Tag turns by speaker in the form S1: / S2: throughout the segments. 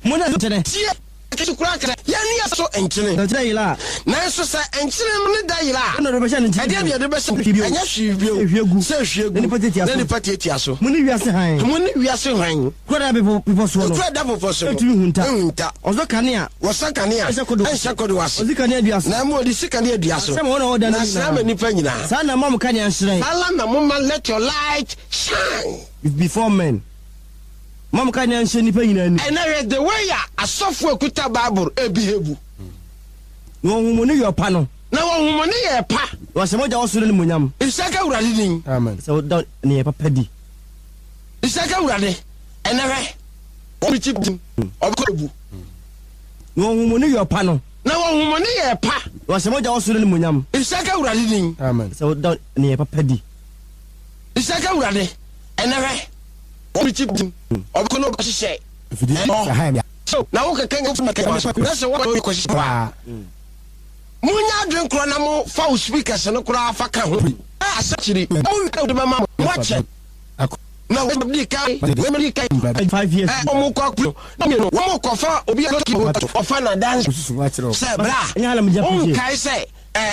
S1: Mona tene.
S2: Tie kura kra. Ya ni aso enchene.
S1: Na tire ila.
S2: Na so sa enchene no ne da ila.
S1: Na do be sha ne
S2: ade de be sha. Anya hwibio. Se hwiegu.
S1: Ni pateti aso.
S2: Ni pateti aso.
S1: Muni wiase han.
S2: Muni wiase han.
S1: Kura before so no.
S2: Kura da before so.
S1: Etumi hunta.
S2: Hunta.
S1: Ozo kanea.
S2: Wosa kanea. Enhya kodo wase.
S1: Ozi kanea duaso.
S2: Na mo di sikane duaso.
S1: Sama wona oda na.
S2: Na sama nipa nyina.
S1: Sa na mam kanea nhire.
S2: Sala na mama let your light shine
S1: before men. Mam kanea nhire nipa nyina ni.
S2: And the way ya asofo ekuta Bible ebihebu.
S1: Wo humoni yo pa no.
S2: Na wo humoni ye pa.
S1: Wo se moja wo suru ni munyam.
S2: Isaka urade din.
S1: Amen. So down ni papa di.
S2: Isaka urade. Enewe. Obi chip din. Obi kobu.
S1: Wo humoni yo pa no.
S2: Na wo humoni ye pa.
S1: Wo se moja wo suru ni munyam.
S2: Isaka urade din.
S1: Amen. So down ni papa di.
S2: Isaka urade. Enewe. Obi chip din. Obi kono go hye. So now we can go that's what we question. Munya drink na mo foul speakers no kura fa ka ho. Asachiri. Mu de mama watch. Now we be kai
S1: 5 years.
S2: Omo ko no wo ko fa obi ofa na dance. Say bra.
S1: Nyala me japu.
S2: Kai say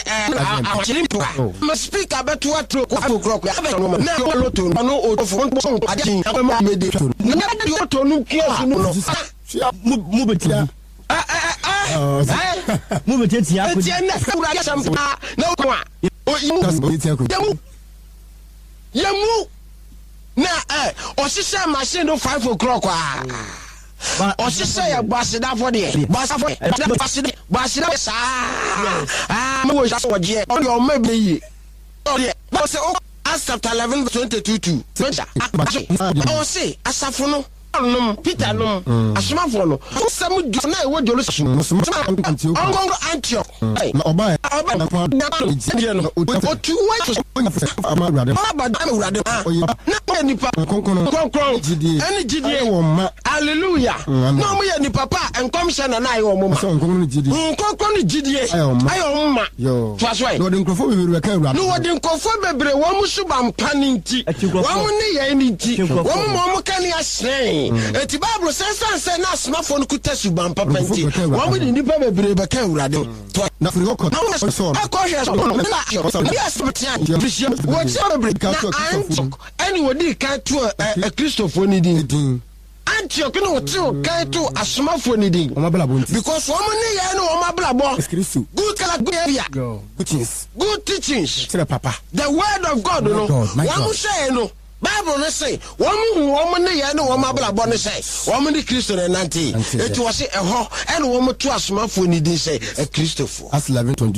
S2: ma speaker beto atro ko afokro na loto no ofo ade ma mede na loto no kiasu no
S1: mu betia mu betia ko
S2: na fura ya sampa na ko a yamu na osise machine no 5 o'clock osise ya basida for there basida sa mo wo so je o ma be yi but say Acts chapter 11 22 o say asafo no Peter no asomafo no sam du na e wo jolo ongongo Antioch
S3: na oba
S2: na otu wa amawrade na nipa konkon gidie hallelujah no mo ya nipa pa enkomhye na ayi o mo ma konkon gidie ayo ma twasoi
S3: no de nkrofo bebre ka awrade
S2: no de nkrofo bebre wo mo suba mpani nti wo mo ne ye ni nti wo mo kan ya sren eti Bible say na smartphone kuta suban papa nti wo mo ni pa bebre be ka awrade
S3: na free work
S2: so akọhwe so yes what you anyway di kan to a Christopher ni din Antioch no to kan to asomafo ni din because wo mo ne ya no wo mablabo good kala good area good teachings
S3: papa
S2: the word of God no wo mo say no Bible no say wo ne ya no wo mablabo no say wo mo di Christo na nanti eti wo say eho and wo mo to asomafo ni din say a Christopher
S3: as 11